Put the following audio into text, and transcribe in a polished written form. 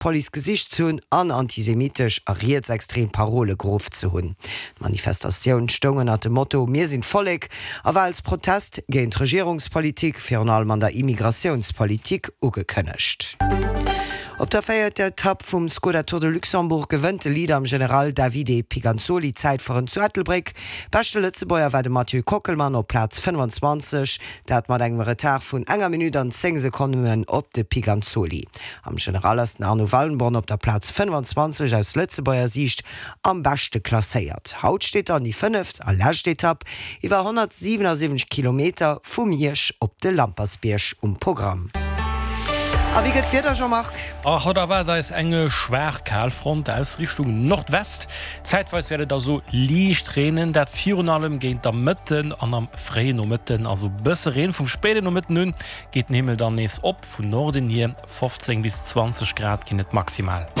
Police-Gesicht zu hunn an antisemitisch a rechtsextrem Parole gerufen zu hunn. Manifestationun stungen hat dem Motto „Mir sind volleg", aber als Protest gegen die Regierungspolitik für allem an der Immigrationspolitik ugekënnecht. Op der feierte Etapp vum Skoda Tour de Luxemburg gewënnte Lieder am General Davide Piganzoli Zeit vor zu Ettelbrick. Beste Lützebäuer war de Mathieu Kockelmann op Platz 25, dat mat engem Retard vun enger Minute an 10 Sekunden op de Piganzoli. Am General ist Arno Wallenborn op der Platz 25 aus Lützebäuer Sicht am beste klasseiert. Haut steht an die 5. a Lächtetapp iwwer 177 Kilometer vum Hirsch op de Lampersbiersch Programm. Aber wie geht weiter, Jean-Marc? Da war es enge Schwerkalfront aus Richtung Nordwest. Zeitweise werde da so leicht reden, dat 4 allem geht da mitten an am freien mitten, also besser reden vom späten mitten nun geht Himmel dann nächst op von Norden hier 15 bis 20 Grad geht maximal.